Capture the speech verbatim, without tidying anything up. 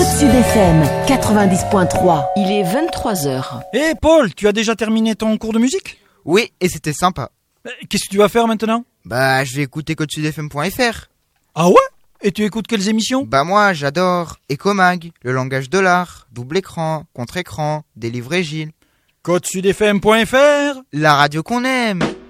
Côte Sud F M quatre-vingt-dix point trois. Il est vingt-trois heures. Hé hey Paul, tu as déjà terminé ton cours de musique ? Oui, et c'était sympa. Qu'est-ce que tu vas faire maintenant ? Bah, je vais écouter côte sud f m point f r. Ah ouais ? Et tu écoutes quelles émissions ? Bah moi, j'adore Ecomag, le langage de l'art, double écran, contre-écran, Délivrer Gilles. côte sud f m point f r, la radio qu'on aime.